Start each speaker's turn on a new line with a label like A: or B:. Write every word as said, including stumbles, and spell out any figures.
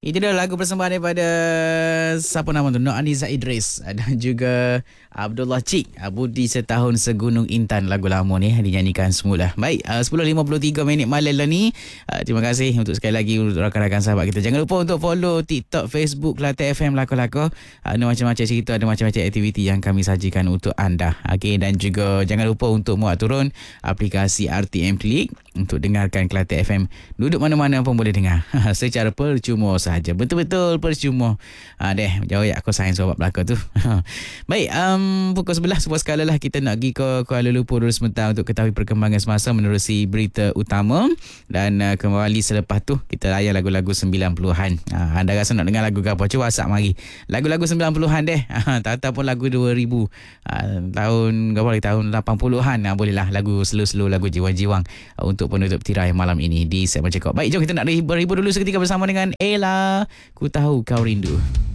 A: Itu dia lagu persembahan daripada siapa nama tu? Nur Aniza Idris dan juga Abdullah Cik, Budi Setahun Segunung Intan. Lagu lama ni dinyanyikan semula. Baik, uh, sepuluh lima puluh tiga minit malam lah ni. Uh, terima kasih untuk sekali lagi untuk rakan-rakan sahabat kita. Jangan lupa untuk follow TikTok, Facebook Kelantan F M Lako-Lako. Uh, ada macam-macam cerita, ada macam-macam aktiviti yang kami sajikan untuk anda. Okey, dan juga jangan lupa untuk muat turun aplikasi R T M Klik untuk dengarkan Kelantan F M. Duduk mana-mana pun boleh dengar. Secara percuma sahaja. Betul-betul percuma. Ha, deh, jauh ya aku sayang sebab belakang tu. Baik, um, pukul sebelas sebuah sekali lah kita nak pergi ke Kuala Lumpur dulu sebentar untuk ketahui perkembangan semasa menerusi berita utama. Dan uh, kembali selepas tu kita layan lagu-lagu sembilan puluhan. Ha, anda rasa nak dengar lagu apa? Cuba WhatsApp mari. Lagu-lagu sembilan puluhan deh. Ha, tak pun lagu dua ribu. Ha, tahun, apa lagi, tahun lapan puluhan. Ha, bolehlah lagu slow-slow, lagu jiwang-jiwang uh, untuk penutup tirai malam ini di segmen Cekok. Baik, jom kita nak berhibur dulu seketika bersama dengan Ella. Ku Tahu Kau Rindu.